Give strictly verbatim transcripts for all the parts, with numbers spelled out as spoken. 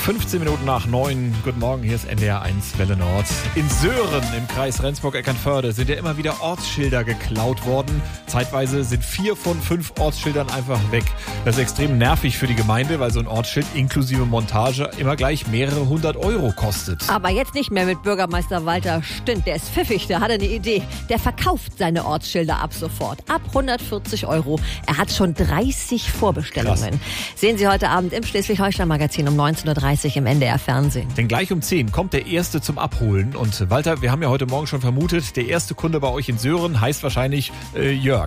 fünfzehn Minuten nach neun. Guten Morgen, hier ist N D R eins Welle Nord. In Söhren im Kreis Rendsburg-Eckernförde sind ja immer wieder Ortsschilder geklaut worden. Zeitweise sind vier von fünf Ortsschildern einfach weg. Das ist extrem nervig für die Gemeinde, weil so ein Ortsschild inklusive Montage immer gleich mehrere hundert Euro kostet. Aber jetzt nicht mehr mit Bürgermeister Walter Stünd. Der ist pfiffig, der hat eine Idee. Der verkauft seine Ortsschilder ab sofort. Ab hundertvierzig Euro. Er hat schon dreißig Vorbestellungen. Krass. Sehen Sie heute Abend im Schleswig-Holstein-Magazin um neunzehn Uhr dreißig im N D R Fernsehen. Denn gleich um zehn kommt der Erste zum Abholen. Und Walter, wir haben ja heute Morgen schon vermutet, der erste Kunde bei euch in Söhren heißt wahrscheinlich äh, Jörg.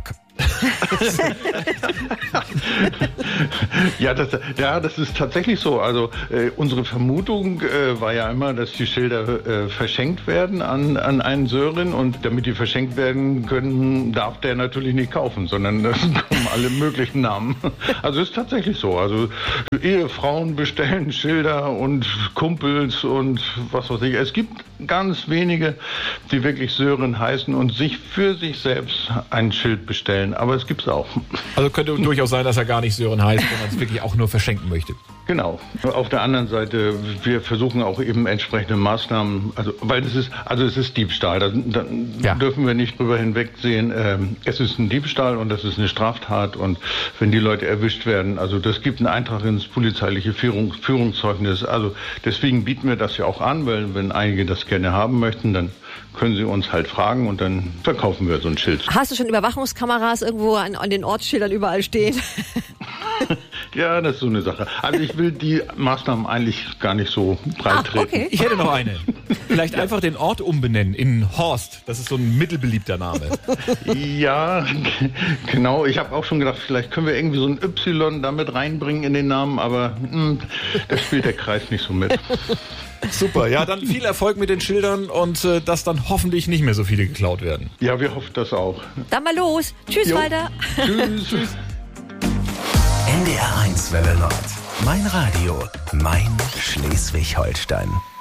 ja, das, ja, das ist tatsächlich so. Also äh, unsere Vermutung äh, war ja immer, dass die Schilder äh, verschenkt werden an, an einen Sören. Und damit die verschenkt werden können, darf der natürlich nicht kaufen, sondern das kommen alle möglichen Namen. Also ist tatsächlich so. Also Ehefrauen bestellen Schilder und Kumpels und was weiß ich. Es gibt ganz wenige, die wirklich Sören heißen und sich für sich selbst ein Schild bestellen. Aber es gibt's auch. Also könnte durchaus sein, dass er gar nicht Sören heißt, sondern es wirklich auch nur verschenken möchte. Genau. Auf der anderen Seite, wir versuchen auch eben entsprechende Maßnahmen, also weil es ist, also es ist Diebstahl. Da, da ja. dürfen wir nicht drüber hinwegsehen. Ähm, es ist ein Diebstahl und das ist eine Straftat. Und wenn die Leute erwischt werden, also das gibt einen Eintrag ins polizeiliche Führung, Führungszeugnis. Also deswegen bieten wir das ja auch an, weil wenn einige das gerne haben möchten, dann können Sie uns halt fragen und dann verkaufen wir so ein Schild. Hast du schon Überwachungskameras irgendwo an, an den Ortsschildern überall stehen? Ja, das ist so eine Sache. Also ich will die Maßnahmen eigentlich gar nicht so breit ah, treten. Okay. Ich hätte noch eine. Vielleicht einfach den Ort umbenennen in Horst. Das ist so ein mittelbeliebter Name. Ja, genau. Ich habe auch schon gedacht, vielleicht können wir irgendwie so ein Y damit reinbringen in den Namen, aber mh, das spielt der Kreis nicht so mit. Super, ja, dann viel Erfolg mit den Schildern und äh, dass dann hoffentlich nicht mehr so viele geklaut werden. Ja, wir hoffen das auch. Dann mal los. Tschüss, jo. Walter. Tschüss. Tschüss. N D R eins Welle Nord. Mein Radio, mein Schleswig-Holstein.